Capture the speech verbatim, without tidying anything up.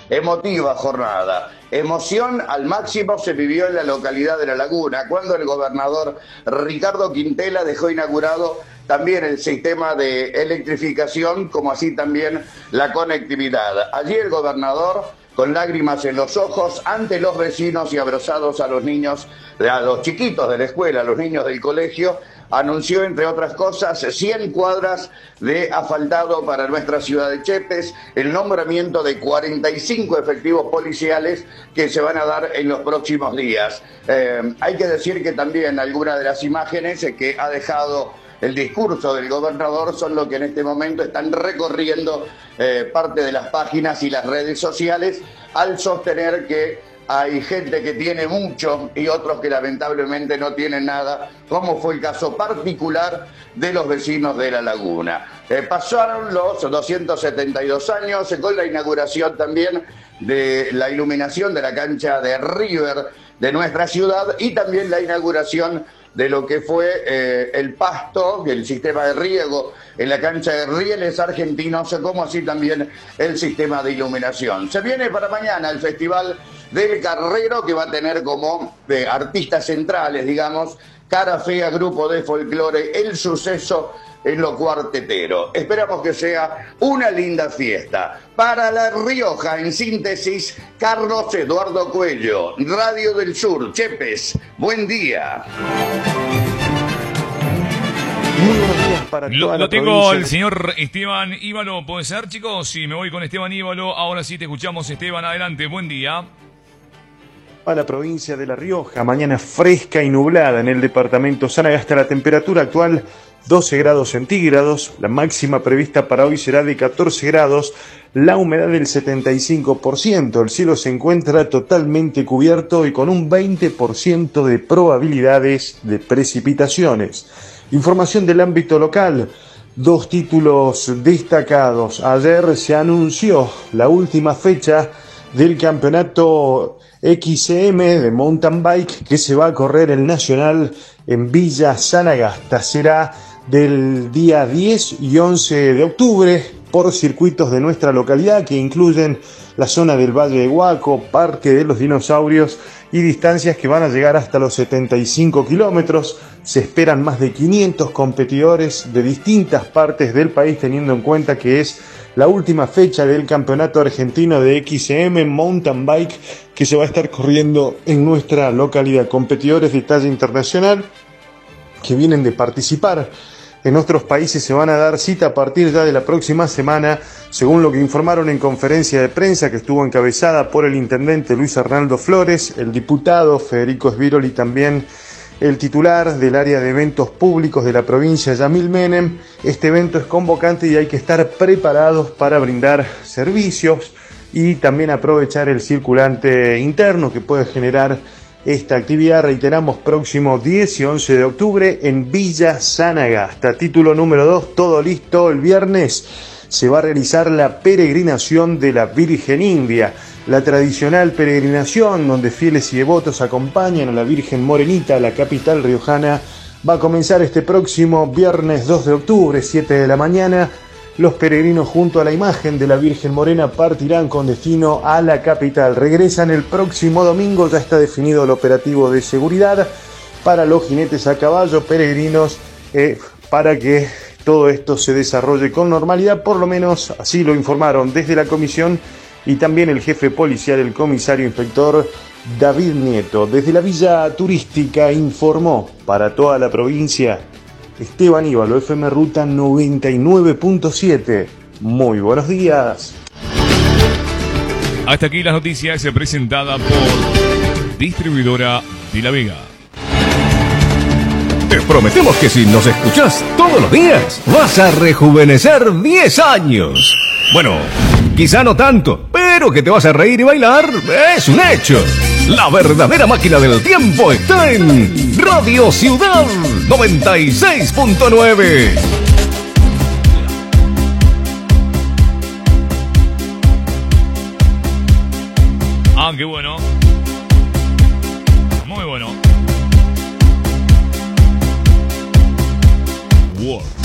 Emotiva jornada. Emoción al máximo se vivió en la localidad de La Laguna, cuando el gobernador Ricardo Quintela dejó inaugurado también el sistema de electrificación, como así también la conectividad. Allí el gobernador, con lágrimas en los ojos, ante los vecinos y abrazados a los niños, a los chiquitos de la escuela, a los niños del colegio, anunció, entre otras cosas, cien cuadras de asfaltado para nuestra ciudad de Chepes, el nombramiento de cuarenta y cinco efectivos policiales que se van a dar en los próximos días. Eh, hay que decir que también algunas de las imágenes que ha dejado el discurso del gobernador son lo que en este momento están recorriendo eh, parte de las páginas y las redes sociales, al sostener que hay gente que tiene mucho y otros que lamentablemente no tienen nada, como fue el caso particular de los vecinos de La Laguna. Eh, pasaron los doscientos setenta y dos años con la inauguración también de la iluminación de la cancha de River de nuestra ciudad y también la inauguración de lo que fue eh, el pasto, el sistema de riego en la cancha de Rieles Argentinos, como así también el sistema de iluminación. Se viene para mañana el Festival del Carrero, que va a tener como eh, artistas centrales, digamos, Cara Fea, grupo de folclore, El Suceso en lo cuartetero. Esperamos que sea una linda fiesta. Para La Rioja, en síntesis, Carlos Eduardo Cuello, Radio del Sur, Chepes, buen día. Muy buenos días para toda Lo, la lo tengo provincia. el señor Esteban Íbalo, ¿puede ser, chicos? Sí, me voy con Esteban Íbalo. Ahora sí te escuchamos, Esteban, adelante, buen día. Para la provincia de La Rioja, mañana fresca y nublada en el departamento Sanagasta. La temperatura actual doce grados centígrados, la máxima prevista para hoy será de catorce grados, la humedad del setenta y cinco por ciento, el cielo se encuentra totalmente cubierto y con un veinte por ciento de probabilidades de precipitaciones. Información del ámbito local, dos títulos destacados. Ayer se anunció la última fecha del campeonato X C M de mountain bike que se va a correr el nacional en Villa Sanagasta. Será del día diez y once de octubre por circuitos de nuestra localidad que incluyen la zona del Valle de Huaco, Parque de los Dinosaurios y distancias que van a llegar hasta los setenta y cinco kilómetros. Se esperan más de quinientos competidores de distintas partes del país, teniendo en cuenta que es la última fecha del campeonato argentino de X C M Mountain Bike que se va a estar corriendo en nuestra localidad. Competidores de talla internacional que vienen de participar en otros países se van a dar cita a partir ya de la próxima semana, según lo que informaron en conferencia de prensa que estuvo encabezada por el intendente Luis Arnaldo Flores, el diputado Federico Esbirol y también el titular del área de eventos públicos de la provincia, Yamil Menem. Este evento es convocante y hay que estar preparados para brindar servicios y también aprovechar el circulante interno que puede generar esta actividad. Reiteramos, próximo diez y once de octubre en Villa Sanagasta. Título número dos, todo listo. El viernes se va a realizar la peregrinación de la Virgen India, la tradicional peregrinación donde fieles y devotos acompañan a la Virgen Morenita, la capital riojana. Va a comenzar este próximo viernes dos de octubre, siete de la mañana. Los peregrinos junto a la imagen de la Virgen Morena partirán con destino a la capital. Regresan el próximo domingo, ya está definido el operativo de seguridad para los jinetes a caballo peregrinos, eh, para que todo esto se desarrolle con normalidad, por lo menos así lo informaron desde la comisión y también el jefe policial, el comisario inspector David Nieto. Desde la Villa Turística informó para toda la provincia Esteban Íbalo, F M Ruta noventa y nueve punto siete. Muy buenos días. Hasta aquí las noticias presentadas por Distribuidora de La Vega. Te prometemos que si nos escuchás todos los días, vas a rejuvenecer diez años. Bueno, quizá no tanto, pero que te vas a reír y bailar es un hecho. La verdadera máquina del tiempo está en Radio Ciudad noventa y seis punto nueve. Ah, qué bueno. Muy bueno. Wow.